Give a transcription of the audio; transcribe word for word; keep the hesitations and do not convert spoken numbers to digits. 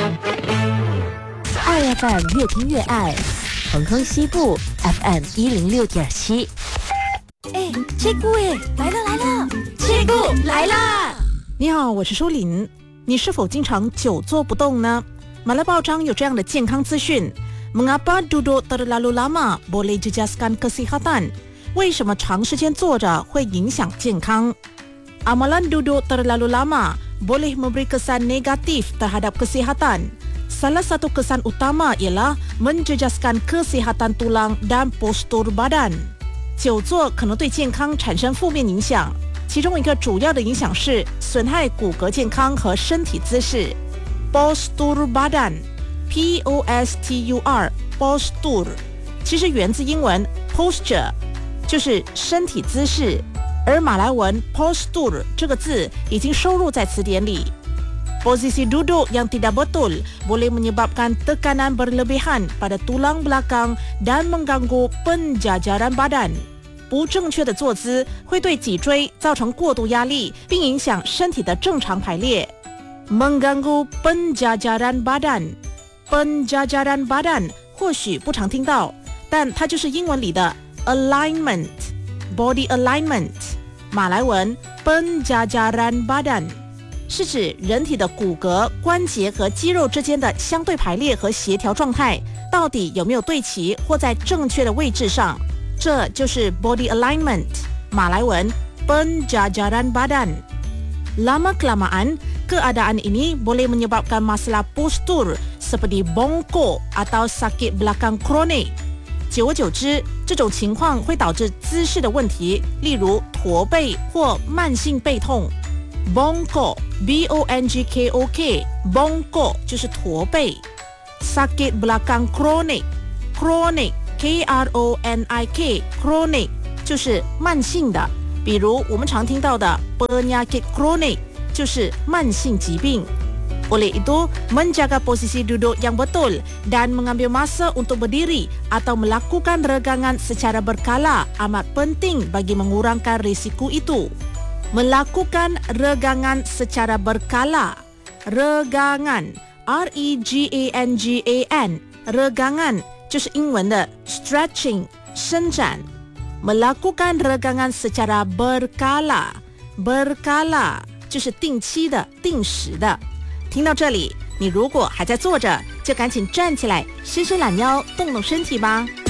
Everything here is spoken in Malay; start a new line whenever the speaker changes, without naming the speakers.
爱 F M 越听越爱，恒亨西部 F M 一零六点七。
哎，切姑哎，来了来了，切姑来啦！
你好，我是舒琳。你是否经常久坐不动呢？马来报章有这样的健康资讯 ：Mengapa duduk terlalu lama boleh jejaskan kesihatan？ 为什么长时间坐着会影响健康 ？Amalan duduk terlalu lama boleh memberi kesan negatif terhadap kesihatan。Salah satu kesan utama ialah menjejaskan kesihatan tulang dan postur badan。久坐可能对健康产生负面影响，其中一个主要的影响是损害骨骼健康和身体姿势。Postur badan P O S T U R postur 其实源自英文 posture， 就是身体姿势，而马来文 postur 这个字已经收入在词典里。Posisi duduk yang tidak betul boleh menyebabkan tekanan berlebihan pada tulang belakang dan mengganggu penjajaran badan。不正确的坐姿会对脊椎造成过度压力，并影响身体的正常排列。Mengganggu penjajaran badan， penjajaran badan 或许不常听到，但它就是英文里的 alignment， body alignment。马来文 penjajaran badan。是指人体的骨骼、关节和肌肉之间的相对排列和协调状态，到底有没有对齐或在正确的位置上？这就是 body alignment， 马来文 penjajaran badan。Lama kelamaan, keadaan ini boleh menyebabkan masalah postur seperti bongkok atau sakit belakang kronik。久而久之，这种情况会导致姿势的问题，例如驼背或慢性背痛。Bongkok B O N G K O K Bongkok 就是驼背。Sakit belakang kronik Kronik K R O N I K Kronik 就是慢性的，比如我们常听到的 penyakit kronik 就是慢性疾病。Oleh itu, menjaga posisi duduk yang betul dan mengambil masa untuk berdiri atau melakukan regangan secara berkala amat penting bagi mengurangkan risiko itu.Melakukan regangan secara berkala. Regangan R E G A N G A N Regangan 就是英文的 stretching 伸展。Melakukan regangan secara berkala Berkala 就是定期的、定时的。听到这里，你如果还在坐着，就赶紧站起来，伸伸懒腰，动动身体吧。